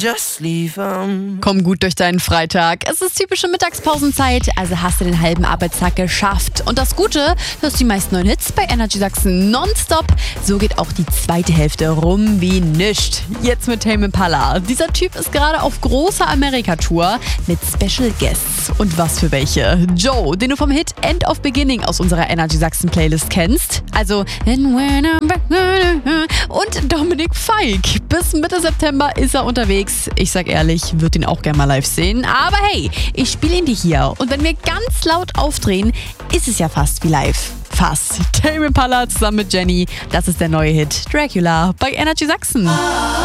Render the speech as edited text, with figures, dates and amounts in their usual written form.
Just leave 'em. Komm gut durch deinen Freitag. Es ist typische Mittagspausenzeit, also hast du den halben Arbeitstag geschafft. Und das Gute, du hast die meisten neuen Hits bei Energy Sachsen nonstop. So geht auch die zweite Hälfte rum wie nischt. Jetzt mit Tame Impala. Dieser Typ ist gerade auf großer Amerika-Tour mit Special Guests. Und was für welche? Joe, den du vom Hit End of Beginning aus unserer Energy Sachsen Playlist kennst. Also und Dominik Fike. Bis Mitte September ist er unterwegs. Ich sag ehrlich, würde ihn auch gerne mal live sehen. Aber hey, ich spiele ihn dir hier. Und wenn wir ganz laut aufdrehen, ist es ja fast wie live. Fast. Tame Impala zusammen mit Jenny. Das ist der neue Hit Dracula bei Energy Sachsen.